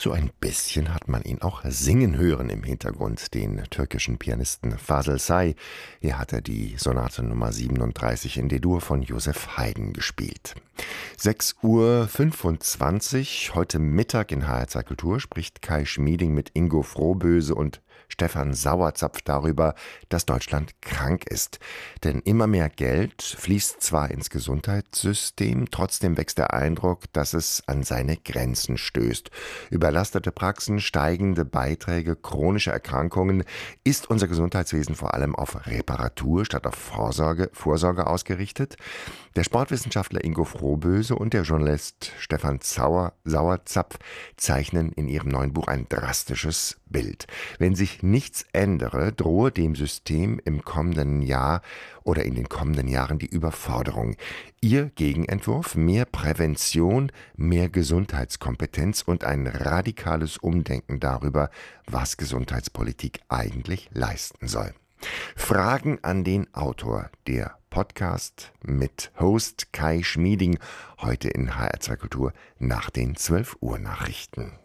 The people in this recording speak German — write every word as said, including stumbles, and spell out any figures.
So ein bisschen hat man ihn auch singen hören im Hintergrund, den türkischen Pianisten Fasıl Say. Hier hat er die Sonate Nummer siebenunddreißig in D-Dur von Joseph Haydn gespielt. sechs Uhr fünfundzwanzig, heute Mittag in H R zwei Kultur spricht Kai Schmieding mit Ingo Frohböse und Stefan Sauerzapf darüber, dass Deutschland krank ist. Denn immer mehr Geld fließt zwar ins Gesundheitssystem, trotzdem wächst der Eindruck, dass es an seine Grenzen stößt. Überlastete Praxen, steigende Beiträge, chronische Erkrankungen. Ist unser Gesundheitswesen vor allem auf Reparatur statt auf Vorsorge, Vorsorge ausgerichtet? Der Sportwissenschaftler Ingo Frohböse und der Journalist Stefan Sauer, Sauerzapf zeichnen in ihrem neuen Buch ein drastisches Bild. Wenn sich nichts ändere, drohe dem System im kommenden Jahr oder in den kommenden Jahren die Überforderung. Ihr Gegenentwurf: mehr Prävention, mehr Gesundheitskompetenz und ein radikales Umdenken darüber, was Gesundheitspolitik eigentlich leisten soll. Fragen an den Autor, der Podcast mit Host Kai Schmieding, heute in H R zwei Kultur nach den zwölf Uhr Nachrichten.